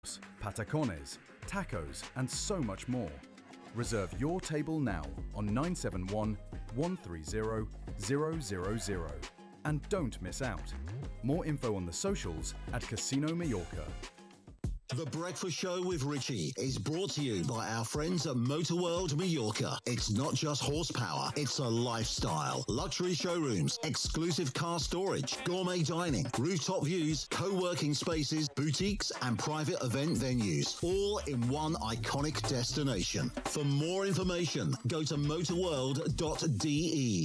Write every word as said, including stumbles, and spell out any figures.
patacones, tacos, and so much more. Reserve your table now on nine seven one, one three zero, zero zero zero. And don't miss out. More info on the socials at Casino Mallorca. The Breakfast Show with Richie is brought to you by our friends at Motor World Mallorca. It's not just horsepower, it's a lifestyle. Luxury showrooms, exclusive car storage, gourmet dining, rooftop views, co-working spaces, boutiques and private event venues, all in one iconic destination. For more information, go to motorworld dot d e.